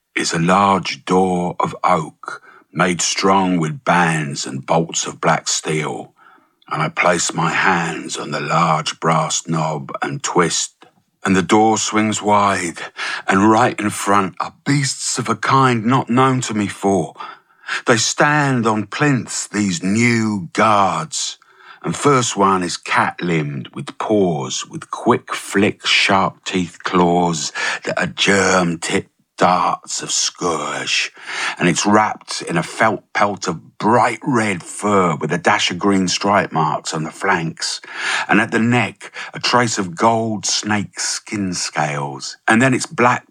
is a large door of oak, made strong with bands and bolts of black steel, and I place my hands on the large brass knob and twist, and the door swings wide, and right in front are beasts of a kind not known to me before. They stand on plinths, these new guards, and first one is cat-limbed with paws, with quick flick sharp-teeth claws that are germ-tipped darts of scourge, and it's wrapped in a felt pelt of bright red fur with a dash of green stripe marks on the flanks, and at the neck a trace of gold snake skin scales, and then it's black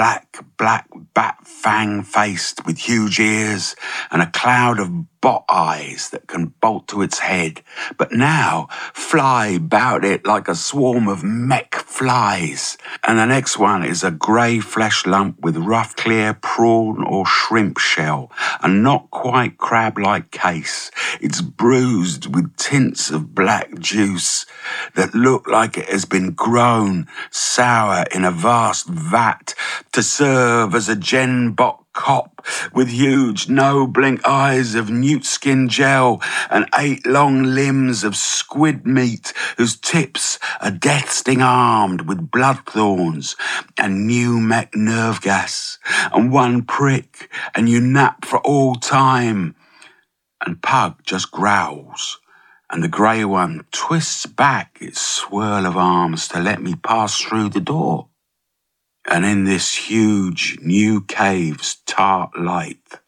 bat fang-faced with huge ears and a cloud of bot eyes that can bolt to its head, but now fly about it like a swarm of mech flies. And the next one is a grey flesh lump with rough clear prawn or shrimp shell, and not quite crab-like case. It's bruised with tints of black juice that look like it has been grown sour in a vast vat to serve as a Gen-Bot cop with huge no-blink eyes of newt-skin gel and 8 long limbs of squid meat whose tips are death-sting armed with blood thorns and new mech nerve gas, and one prick and you nap for all time. And Pug just growls, and the grey one twists back its swirl of arms to let me pass through the door. And in this huge new cave's tart light,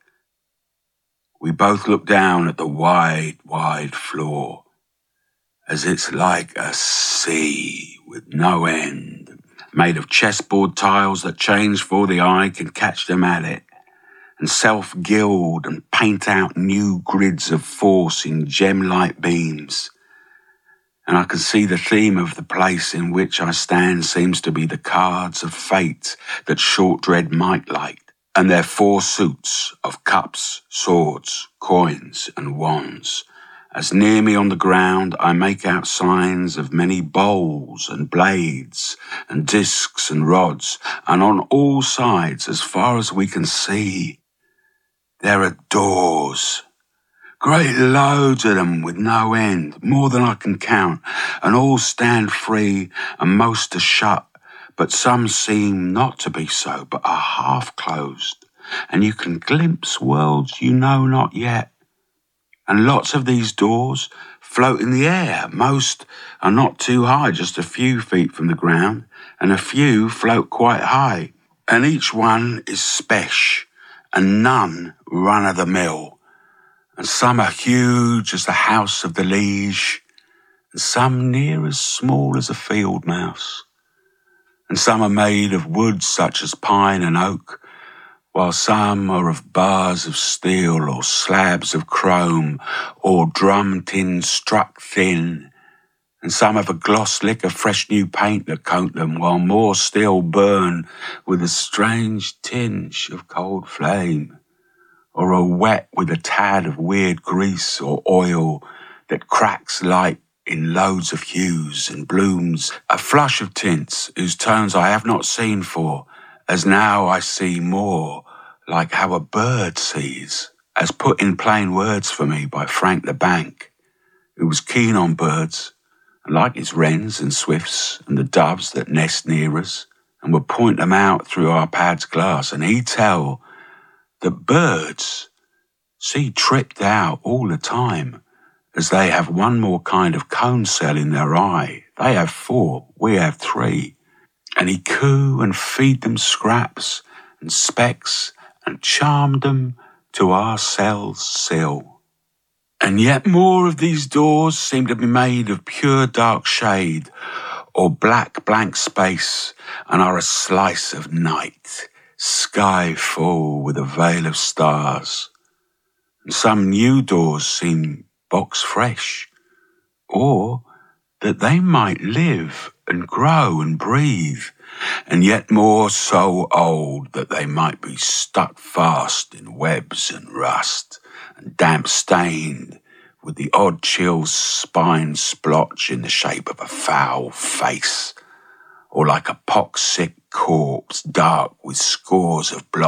we both look down at the wide floor, as it's like a sea with no end, made of chessboard tiles that change before the eye can catch them at it, and self-gild and paint out new grids of force in gem-light beams. And I can see the theme of the place in which I stand seems to be the cards of fate that Short-Dread might like, and their 4 suits of cups, swords, coins, and wands. As near me on the ground, I make out signs of many bowls and blades and discs and rods, and on all sides, as far as we can see, there are doors. Great loads of them with no end, more than I can count, and all stand free and most are shut, but some seem not to be so, but are half closed, and you can glimpse worlds you know not yet. And lots of these doors float in the air. Most are not too high, just a few feet from the ground, and a few float quite high, and each one is spec, and none run-of-the-mill. And some are huge as the house of the liege, and some near as small as a field mouse. And some are made of wood such as pine and oak, while some are of bars of steel or slabs of chrome or drum tin struck thin. And some have a gloss lick of fresh new paint that coat them, while more still burn with a strange tinge of cold flame, or are wet with a tad of weird grease or oil that cracks light in loads of hues and blooms, a flush of tints whose tones I have not seen for, as now I see more like how a bird sees, as put in plain words for me by Frank the Bank, who was keen on birds, and liked his wrens and swifts and the doves that nest near us, and would point them out through our pad's glass, and he'd tell that birds see tripped out all the time, as they have one more kind of cone cell in their eye. They have 4, we have 3. And he coo and feed them scraps and specks and charmed them to our cell's sill. And yet more of these doors seem to be made of pure dark shade or black blank space, and are a slice of night, sky full with a veil of stars. And some new doors seem box fresh, or that they might live and grow and breathe, and yet more so old that they might be stuck fast in webs and rust, and damp stained with the odd chill spine splotch in the shape of a foul face, or like a pox-sick corpse dark with scores of blots